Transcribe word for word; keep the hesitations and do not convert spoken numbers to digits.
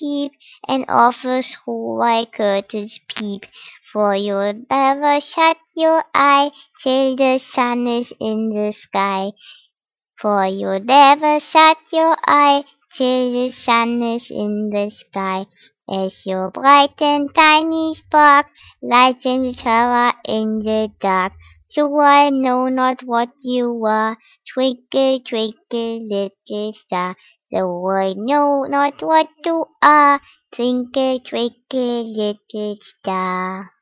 keep, and offers who while curtains peep. For you'll never shut your eye till the sun is in the sky. For you'll never shut your eye till the sun is in the sky. As your bright and tiny spark lights in the tower in the dark. So I know not what you are, twinkle, twinkle, little star. Though I know not what you are, twinkle, twinkle, little star.